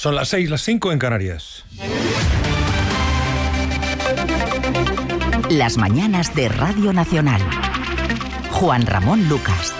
Son las 6, las 5 en Canarias. Las mañanas de Radio Nacional. Juan Ramón Lucas.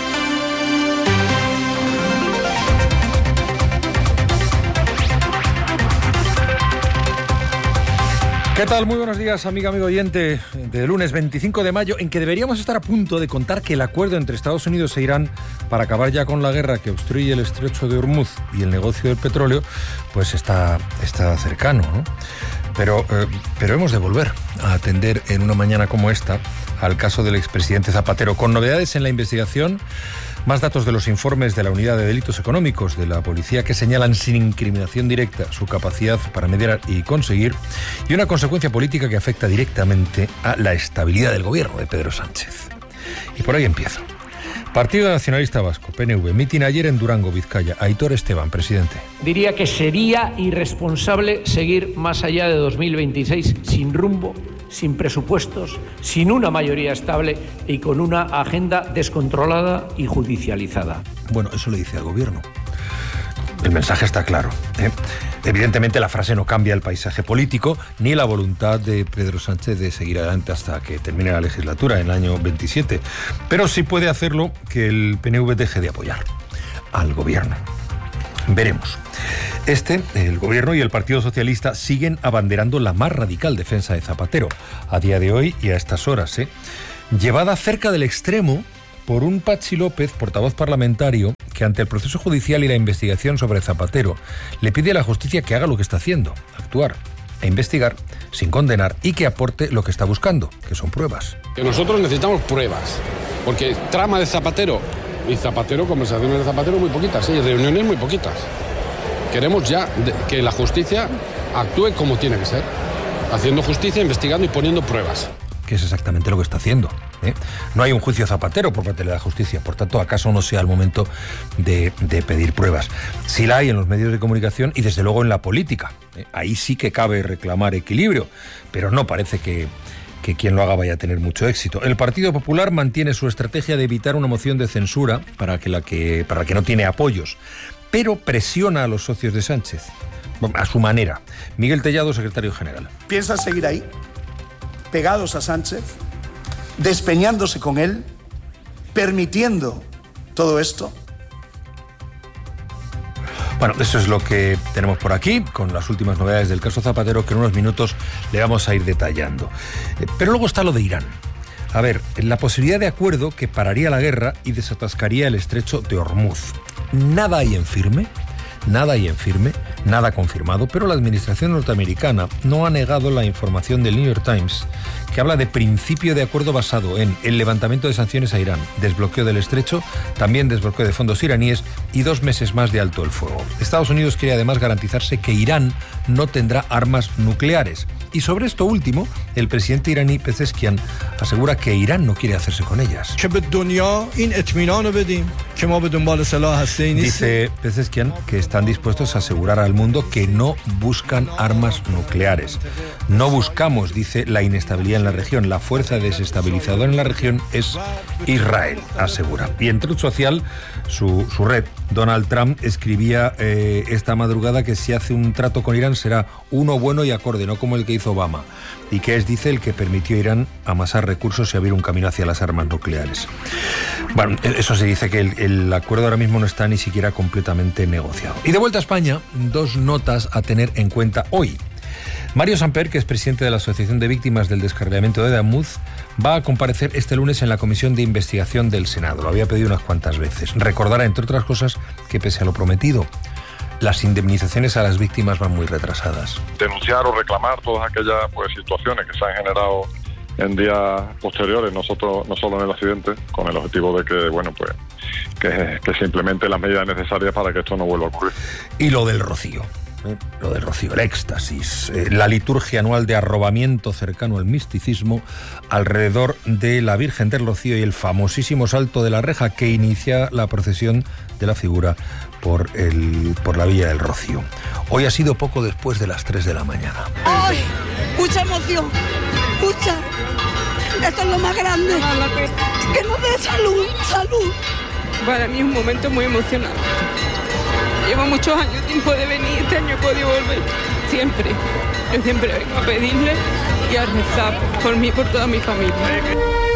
¿Qué tal? Muy buenos días, amigo oyente, de lunes 25 de mayo, en que deberíamos estar a punto de contar que el acuerdo entre Estados Unidos e Irán para acabar ya con la guerra que obstruye el estrecho de Hormuz y el negocio del petróleo, pues está cercano, ¿no? Pero hemos de volver a atender en una mañana como esta al caso del expresidente Zapatero, con novedades en la investigación, más datos de los informes de la Unidad de Delitos Económicos de la Policía que señalan sin incriminación directa su capacidad para mediar y conseguir, y una consecuencia política que afecta directamente a la estabilidad del gobierno de Pedro Sánchez. Y por ahí empiezo. Partido Nacionalista Vasco, PNV, mitin ayer en Durango, Vizcaya. Aitor Esteban, presidente. Diría que sería irresponsable seguir más allá de 2026 sin rumbo, sin presupuestos, sin una mayoría estable y con una agenda descontrolada y judicializada. Bueno, eso le dice al gobierno. El mensaje está claro, ¿eh? Evidentemente la frase no cambia el paisaje político ni la voluntad de Pedro Sánchez de seguir adelante hasta que termine la legislatura en el año 27. Pero sí puede hacerlo que el PNV deje de apoyar al gobierno. Veremos. El gobierno y el Partido Socialista siguen abanderando la más radical defensa de Zapatero a día de hoy y a estas horas, llevada cerca del extremo por un Patxi López, portavoz parlamentario, que ante el proceso judicial y la investigación sobre Zapatero le pide a la justicia que haga lo que está haciendo, actuar e investigar sin condenar y que aporte lo que está buscando, que son pruebas. Nosotros necesitamos pruebas, porque trama de Zapatero y Zapatero, conversaciones de Zapatero muy poquitas, reuniones muy poquitas. Queremos ya que la justicia actúe como tiene que ser, haciendo justicia, investigando y poniendo pruebas. Que es exactamente lo que está haciendo, ¿eh? No hay un juicio Zapatero por parte de la justicia, por tanto, ¿acaso no sea el momento de pedir pruebas? Sí la hay en los medios de comunicación y desde luego en la política, ¿eh? Ahí sí que cabe reclamar equilibrio, pero no parece que quien lo haga vaya a tener mucho éxito. El Partido Popular mantiene su estrategia de evitar una moción de censura para la que no tiene apoyos, pero presiona a los socios de Sánchez, a su manera. Miguel Tellado, secretario general. ¿Piensan seguir ahí, pegados a Sánchez, despeñándose con él, permitiendo todo esto? Bueno, eso es lo que tenemos por aquí, con las últimas novedades del caso Zapatero, que en unos minutos le vamos a ir detallando. Pero luego está lo de Irán. A ver, la posibilidad de acuerdo que pararía la guerra y desatascaría el estrecho de Hormuz. Nada hay en firme, nada confirmado, pero la administración norteamericana no ha negado la información del New York Times, que habla de principio de acuerdo basado en el levantamiento de sanciones a Irán, desbloqueo del estrecho, también desbloqueo de fondos iraníes y 2 meses más de alto el fuego. Estados Unidos quiere además garantizarse que Irán no tendrá armas nucleares. Y sobre esto último, el presidente iraní Pezeshkian asegura que Irán no quiere hacerse con ellas. Dice Pezeshkian que están dispuestos a asegurar al mundo que no buscan armas nucleares. No buscamos, dice, la inestabilidad en la región. La fuerza desestabilizadora en la región es Israel, asegura. Y en Truth Social, su red, Donald Trump escribía esta madrugada que si hace un trato con Irán será uno bueno y acorde, no como el que hizo Obama, y que es, dice, el que permitió a Irán amasar recursos y abrir un camino hacia las armas nucleares. Bueno, eso se dice que el acuerdo ahora mismo no está ni siquiera completamente negociado. Y de vuelta a España, 2 notas a tener en cuenta hoy. Mario Samper, que es presidente de la Asociación de Víctimas del Descarrilamiento de Hormuz, va a comparecer este lunes en la Comisión de Investigación del Senado. Lo había pedido unas cuantas veces. Recordará, entre otras cosas, que pese a lo prometido, las indemnizaciones a las víctimas van muy retrasadas. Denunciar o reclamar todas aquellas situaciones que se han generado en días posteriores, no solo en el accidente, con el objetivo de que se implementen las medidas necesarias para que esto no vuelva a ocurrir. Y lo del rocío, el éxtasis, la liturgia anual de arrobamiento cercano al misticismo alrededor de la Virgen del Rocío y el famosísimo salto de la reja que inicia la procesión de la figura por la Villa del Rocío. Hoy ha sido poco después de las 3 de la mañana. ¡Ay! Mucha emoción, mucha. Esto es lo más grande. Que nos dé salud. Para mí es un momento muy emocionante. Llevo tenido muchos años tiempo de venir, este año he podido volver. Siempre. Yo siempre vengo a pedirle y a rezar por mí y por toda mi familia.